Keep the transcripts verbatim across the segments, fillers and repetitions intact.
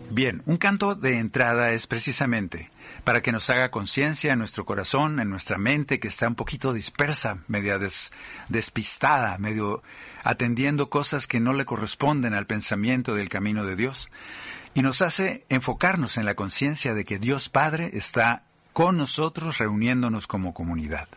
Bien, un canto de entrada es precisamente para que nos haga conciencia en nuestro corazón, en nuestra mente, que está un poquito dispersa, media des, despistada, medio atendiendo cosas que no le corresponden al pensamiento del camino de Dios, y nos hace enfocarnos en la conciencia de que Dios Padre está con nosotros reuniéndonos como comunidad.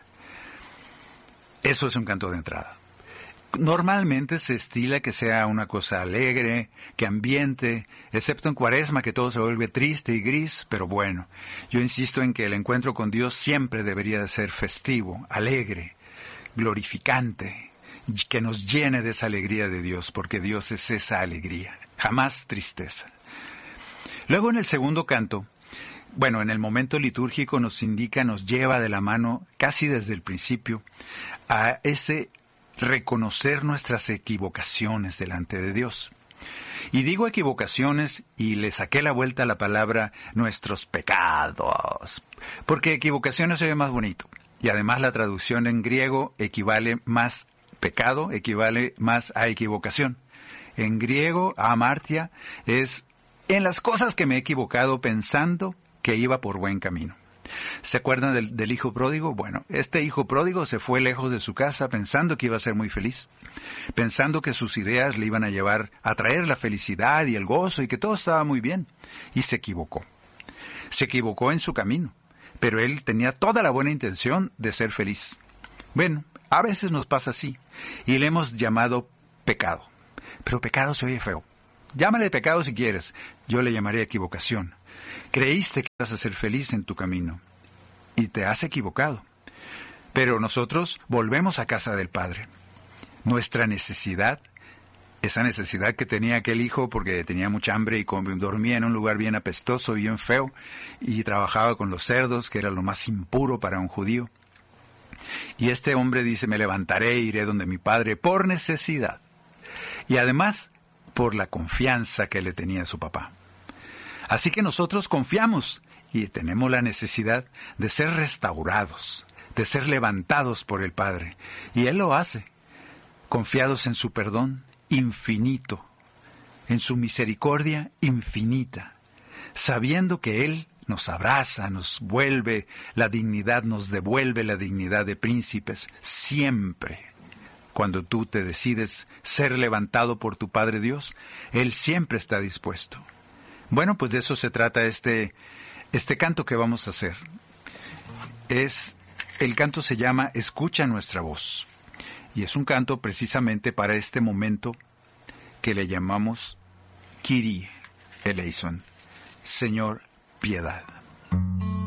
Eso es un canto de entrada. Normalmente se estila que sea una cosa alegre, que ambiente, excepto en Cuaresma, que todo se vuelve triste y gris, pero bueno, yo insisto en que el encuentro con Dios siempre debería de ser festivo, alegre, glorificante, que nos llene de esa alegría de Dios, porque Dios es esa alegría, jamás tristeza. Luego en el segundo canto, bueno, en el momento litúrgico nos indica, nos lleva de la mano, casi desde el principio, a ese reconocer nuestras equivocaciones delante de Dios. Y digo equivocaciones y le saqué la vuelta a la palabra nuestros pecados, porque equivocaciones se ve más bonito. Y además la traducción en griego equivale más, pecado equivale más a equivocación. En griego, amartia, es en las cosas que me he equivocado pensando que iba por buen camino. ¿Se acuerdan del, del hijo pródigo? Bueno, este hijo pródigo se fue lejos de su casa pensando que iba a ser muy feliz, pensando que sus ideas le iban a llevar a traer la felicidad y el gozo y que todo estaba muy bien, y se equivocó. Se equivocó en su camino, pero él tenía toda la buena intención de ser feliz. Bueno, a veces nos pasa así, y le hemos llamado pecado, pero pecado se oye feo. Llámale pecado si quieres, yo le llamaría equivocación. Creíste que ibas a ser feliz en tu camino y te has equivocado. Pero nosotros volvemos a casa del Padre. Nuestra necesidad, esa necesidad que tenía aquel hijo porque tenía mucha hambre y dormía en un lugar bien apestoso, bien feo, y trabajaba con los cerdos, que era lo más impuro para un judío. Y este hombre dice, me levantaré e iré donde mi Padre por necesidad. Y además, por la confianza que le tenía a su papá. Así que nosotros confiamos y tenemos la necesidad de ser restaurados, de ser levantados por el Padre. Y Él lo hace, confiados en su perdón infinito, en su misericordia infinita, sabiendo que Él nos abraza, nos vuelve la dignidad, nos devuelve la dignidad de príncipes, siempre. Cuando tú te decides ser levantado por tu Padre Dios, Él siempre está dispuesto. Bueno, pues de eso se trata este, este canto que vamos a hacer. Es, el canto se llama Escucha nuestra voz. Y es un canto precisamente para este momento que le llamamos Kyrie eleison, Señor, piedad.